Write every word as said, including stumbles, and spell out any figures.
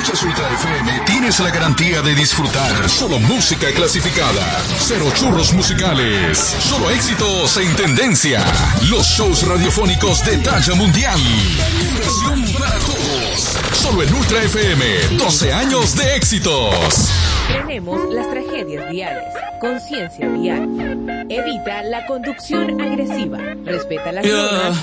escuchas Ultra F M, tienes la garantía de disfrutar solo música clasificada. Cero churros musicales. Solo éxitos en tendencia. Los shows radiofónicos de talla mundial. Diversión para todos. Solo en Ultra F M. doce años de éxitos. Frenemos las tragedias viales. Conciencia vial. Evita la conducción agresiva. Respeta las normas